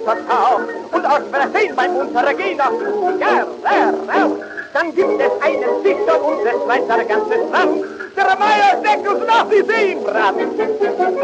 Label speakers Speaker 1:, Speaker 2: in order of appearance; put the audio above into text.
Speaker 1: verkauft und aus Versehen bei unserer Gegner raus. Dann gibt es einen Dichter und des Schweizer ganzes Land, der Meier deckt uns nach wie sie im Brand.